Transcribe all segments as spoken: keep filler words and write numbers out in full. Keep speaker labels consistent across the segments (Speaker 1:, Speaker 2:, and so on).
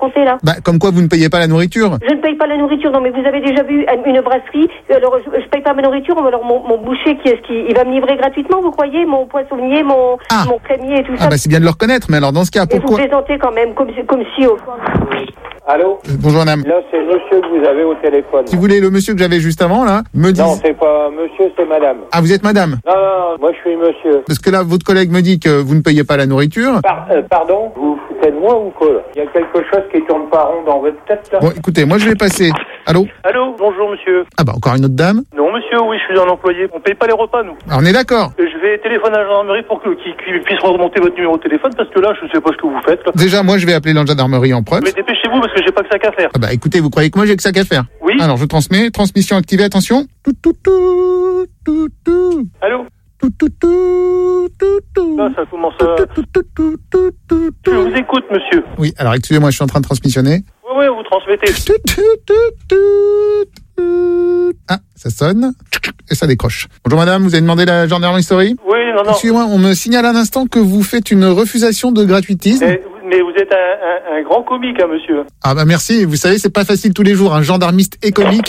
Speaker 1: raconter là?
Speaker 2: Bah, comme quoi vous ne payez pas la nourriture?
Speaker 1: Je ne paye pas la nourriture, non, mais vous avez déjà vu une brasserie, alors je, je paye pas ma nourriture, alors mon, mon boucher, qui est-ce qui, il va me livrer gratuitement, vous croyez? Mon poissonnier, mon,
Speaker 2: ah.
Speaker 1: mon crémier et tout
Speaker 2: ah,
Speaker 1: ça.
Speaker 2: Ah bah c'est bien de le reconnaître, mais alors dans ce cas,
Speaker 1: pourquoi?
Speaker 2: pourquoi?
Speaker 1: Vous plaisantez quand même, comme, comme si... Oh.
Speaker 3: Allô?
Speaker 2: euh, Bonjour madame.
Speaker 3: Là, c'est monsieur que vous avez au téléphone.
Speaker 2: Si vous voulez, le monsieur que j'avais juste avant, là, me dit...
Speaker 3: Non, c'est pas monsieur, c'est madame.
Speaker 2: Ah, vous êtes madame?
Speaker 3: Non, non, non, moi je suis monsieur.
Speaker 2: Parce que là, votre collègue me dit que vous ne payez pas la nourriture.
Speaker 3: Par, euh, pardon? Vous vous foutez de moi ou quoi? Il y a quelque chose qui tourne pas rond dans votre tête, là?
Speaker 2: Bon, écoutez, moi je vais passer. Allô?
Speaker 4: Allô, bonjour monsieur.
Speaker 2: Ah bah, encore une autre dame?
Speaker 4: Non monsieur, oui, je suis un employé. On paye pas les repas, nous.
Speaker 2: Ah, on est d'accord.
Speaker 4: Je vais téléphoner à la gendarmerie pour que, qu'ils, qu'ils puissent remonter votre numéro de téléphone, parce que là, je sais pas ce que vous faites, là.
Speaker 2: Déjà, moi, je vais appeler la gendarmerie en preuve.
Speaker 4: Mais dépêchez-vous, parce que j'ai pas que ça qu'à faire.
Speaker 2: Ah bah, écoutez, vous croyez que moi j'ai que ça qu'à faire?
Speaker 4: Oui.
Speaker 2: Alors, je transmets. Transmission activée, attention. Tout, tout, tout, tout, tout.
Speaker 4: Allô?
Speaker 2: Tout, tout, tout, tout, tout.
Speaker 4: Là, ça commence à...
Speaker 2: Tout, tout, tout, tout, tout,
Speaker 4: Je
Speaker 2: tout.
Speaker 4: vous écoute, monsieur.
Speaker 2: Oui, alors, excusez-moi, je suis en train de transmissionner.
Speaker 4: Oui, oui, vous transmettez.
Speaker 2: Tout, tout, tout, tout, tout. Ah, ça sonne. Et ça décroche. Bonjour madame, vous avez demandé la gendarmerie story?
Speaker 4: Oui, non, non.
Speaker 2: Excusez-moi, on me signale à l'instant que vous faites une refusation de gratuitisme.
Speaker 4: Mais, mais vous êtes un, un, un grand comique, hein, monsieur.
Speaker 2: Ah bah merci, vous savez, c'est pas facile tous les jours, un gendarmiste et comique.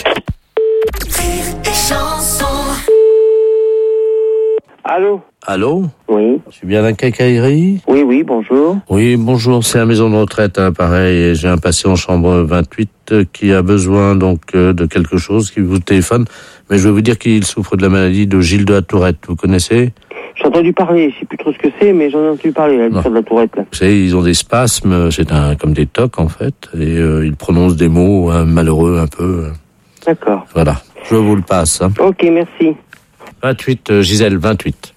Speaker 3: Allô?
Speaker 5: Allô?
Speaker 3: Oui.
Speaker 5: Je suis bien à la quincaillerie?
Speaker 3: Oui, oui, bonjour.
Speaker 5: Oui, bonjour, c'est la maison de retraite, hein, pareil, et j'ai un patient en chambre vingt-huit euh, qui a besoin donc euh, de quelque chose, qui vous téléphone, mais je vais vous dire qu'il souffre de la maladie de Gilles de la Tourette, vous connaissez?
Speaker 3: J'ai entendu parler, je sais plus trop ce que c'est, mais j'en ai entendu parler, là, l'histoire de la Tourette, là.
Speaker 5: Vous savez, ils ont des spasmes, c'est un comme des tocs en fait, et euh, ils prononcent des mots hein, malheureux un peu.
Speaker 3: D'accord.
Speaker 5: Voilà, je vous le passe. Hein.
Speaker 3: Ok, merci.
Speaker 5: vingt-huit, euh, Gisèle, vingt-huit.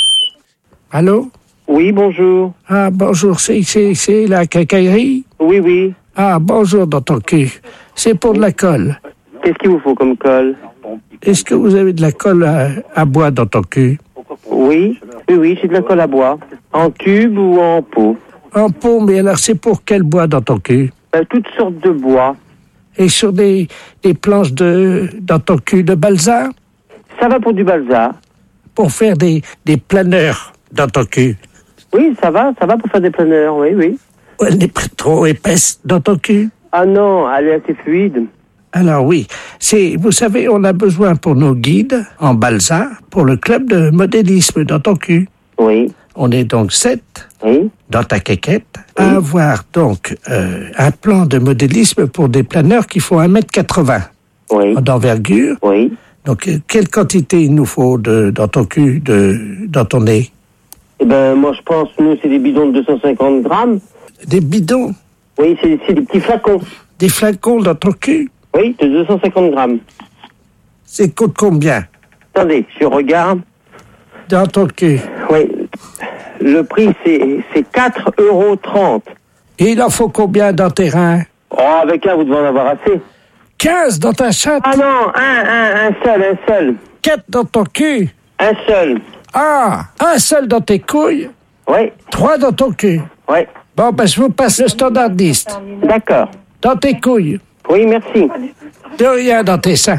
Speaker 6: Allô?
Speaker 3: Oui, bonjour.
Speaker 6: Ah, bonjour, c'est, c'est, c'est la quincaillerie?
Speaker 3: Oui, oui.
Speaker 6: Ah, bonjour, dans ton cul. C'est pour de la colle.
Speaker 3: Qu'est-ce qu'il vous faut comme colle?
Speaker 6: Est-ce que vous avez de la colle à, à bois dans ton cul?
Speaker 3: Oui, oui, oui, c'est de la colle à bois. En tube ou en pot?
Speaker 6: En pot, mais alors c'est pour quel bois dans ton cul?
Speaker 3: Ben, toutes sortes de bois.
Speaker 6: Et sur des, des planches de, dans ton cul de balsa?
Speaker 3: Ça va pour du balsa.
Speaker 6: Pour faire des, des planeurs dans ton cul?
Speaker 3: Oui, ça va, ça va pour faire des planeurs, oui, oui.
Speaker 6: Elle n'est pas trop épaisse dans ton cul?
Speaker 3: Ah non, elle est assez fluide.
Speaker 6: Alors oui, c'est, vous savez, on a besoin pour nos guides en balsa pour le club de modélisme dans ton cul.
Speaker 3: Oui.
Speaker 6: On est donc sept
Speaker 3: Oui.
Speaker 6: dans ta quéquette à
Speaker 3: Oui.
Speaker 6: avoir donc euh, un plan de modélisme pour des planeurs qui font un mètre quatre-vingts
Speaker 3: Oui.
Speaker 6: d'envergure.
Speaker 3: Oui.
Speaker 6: Donc euh, quelle quantité il nous faut de, dans ton cul, de, dans ton nez?
Speaker 3: Eh ben, moi, je pense, nous, c'est des bidons de deux cent cinquante grammes.
Speaker 6: Des bidons,
Speaker 3: Oui, c'est, c'est des petits flacons.
Speaker 6: des flacons dans ton cul?
Speaker 3: Oui, de deux cent cinquante grammes.
Speaker 6: C'est coûte combien
Speaker 3: Attendez, je regarde.
Speaker 6: dans ton cul?
Speaker 3: Oui. Le prix, c'est, c'est quatre euros trente.
Speaker 6: Et il en faut combien dans tes reins?
Speaker 3: Oh, avec un, vous devez en avoir assez.
Speaker 6: quinze dans ta chatte?
Speaker 3: Ah non, un, un, un seul, un seul.
Speaker 6: quatre dans ton cul?
Speaker 3: Un seul.
Speaker 6: Ah, un seul dans tes couilles?
Speaker 3: Oui,
Speaker 6: Trois dans ton cul?
Speaker 3: oui.
Speaker 6: Bon, ben je vous passe le standardiste.
Speaker 3: D'accord.
Speaker 6: Dans tes couilles?
Speaker 3: Oui, merci.
Speaker 6: De rien dans tes seins.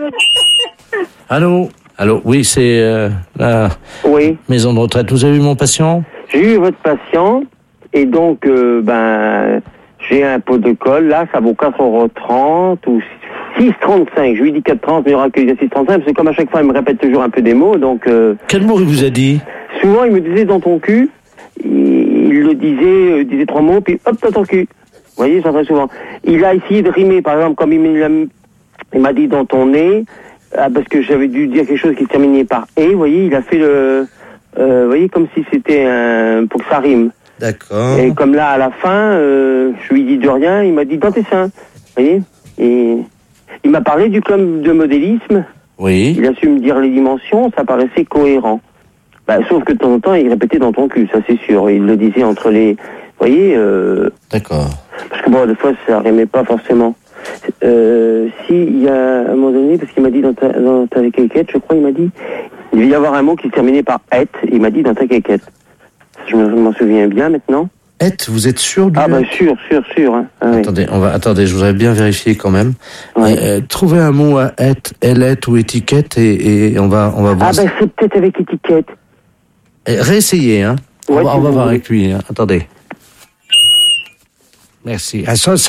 Speaker 5: Allô? Allô? Oui, c'est euh, la
Speaker 3: Oui.
Speaker 5: maison de retraite. Vous avez vu mon patient?
Speaker 3: J'ai eu votre patient, et donc, euh, ben, j'ai un pot de colle, là, ça vaut quatre euros trente ou six trente-cinq. Je lui dis quatre trente, mais il n'y aura que six trente-cinq, parce que comme à chaque fois, il me répète toujours un peu des mots, donc... Euh,
Speaker 5: Quel mot il vous a dit?
Speaker 3: souvent, il me disait dans ton cul, il, il le disait, euh, disait trois mots, puis hop, dans ton cul. Vous voyez, ça très souvent. Il a essayé de rimer, par exemple, comme il m'a, il m'a dit dans ton nez, ah, parce que j'avais dû dire quelque chose qui se terminait par « et », vous voyez, il a fait le... Euh, vous voyez, comme si c'était un... pour que ça rime.
Speaker 5: D'accord.
Speaker 3: Et comme là, à la fin, euh, je lui dis de rien, il m'a dit « dans tes seins ». Vous voyez. Et il m'a parlé du club de modélisme.
Speaker 5: Oui.
Speaker 3: Il a su me dire les dimensions, ça paraissait cohérent. Bah, sauf que de temps en temps, il répétait dans ton cul, ça c'est sûr. Il le disait entre les... Vous voyez, euh,
Speaker 5: D'accord.
Speaker 3: parce que bon, des fois, ça rimait pas forcément. Euh, si, il y a un moment donné, parce qu'il m'a dit dans ta, dans ta quéquette, je crois, il m'a dit, il devait y avoir un mot qui se terminait par « et », il m'a dit dans ta quéquette. Je me- je m'en souviens bien maintenant.
Speaker 5: Et, vous êtes sûr du...
Speaker 3: Ah bah sûr, sûr, sûr. Hein. Ah, oui.
Speaker 5: Attendez, on va, attendez, je voudrais bien vérifier quand même.
Speaker 3: Ouais.
Speaker 5: Euh, euh, trouvez un mot à et, ailette ou étiquette et, et on va, on va voir.
Speaker 3: Ah bah c'est peut-être avec étiquette.
Speaker 5: Eh, réessayez, hein. On
Speaker 3: Ouais,
Speaker 5: va,
Speaker 3: si
Speaker 5: on va
Speaker 3: vous
Speaker 5: voir
Speaker 3: voulez.
Speaker 5: avec lui, hein. Attendez.
Speaker 6: Merci. À ça,